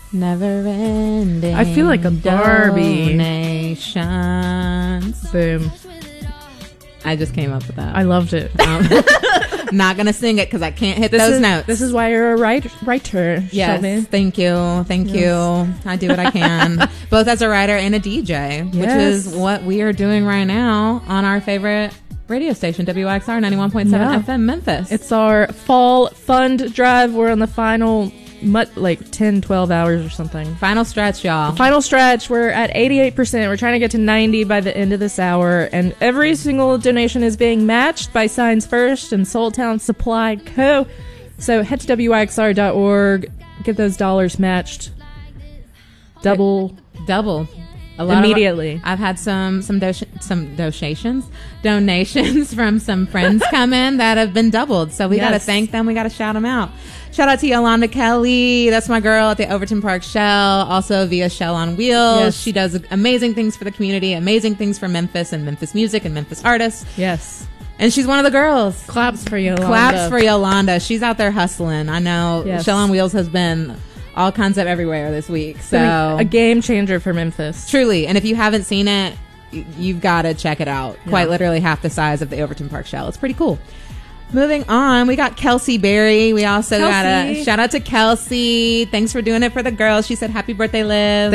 Never ending. I feel like a Barbie. Donations. Boom. I just came up with that. I loved it. Not gonna sing it because I can't hit those notes. This is why you're a writer. Yes, Shelby. thank you. I do what I can, both as a writer and a DJ, which is what we are doing right now on our favorite radio station, WYXR 91.7 FM Memphis. It's our fall fund drive. We're on the final, like 10, 12 hours or something. Final stretch, y'all. Final stretch. We're at 88%. We're trying to get to 90 by the end of this hour. And every single donation is being matched by Signs First and Soul Town Supply Co. So head to WYXR.org. Get those dollars matched. Double. A lot immediately. I've had some donations from some friends come in that have been doubled. So we got to thank them. We got to shout them out. Shout out to Yolanda Kelly. That's my girl at the Overton Park Shell. Also via Shell on Wheels. Yes. She does amazing things for the community, amazing things for Memphis and Memphis music and Memphis artists. Yes. And she's one of the girls. Claps for Yolanda. Claps for Yolanda. She's out there hustling. I know Shell on Wheels has been all kinds of everywhere this week. So a game changer for Memphis. Truly. And if you haven't seen it, you've got to check it out. Yeah. Quite literally half the size of the Overton Park Shell. It's pretty cool. Moving on, we got Kelsey Berry. We also got a shout out to Kelsey. Thanks for doing it for the girls. She said, happy birthday, Liv.